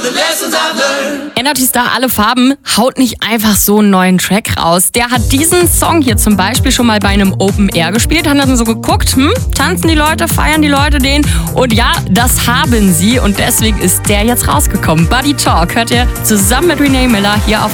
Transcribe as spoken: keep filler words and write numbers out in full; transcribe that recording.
Energy Star Alle Farben haut nicht einfach so einen neuen Track raus. Der hat diesen Song hier zum Beispiel schon mal bei einem Open Air gespielt, hat dann so geguckt, hm, tanzen die Leute, feiern die Leute den? Und ja, das haben sie und deswegen ist der jetzt rausgekommen. Buddy Talk hört ihr zusammen mit Renee Miller hier auf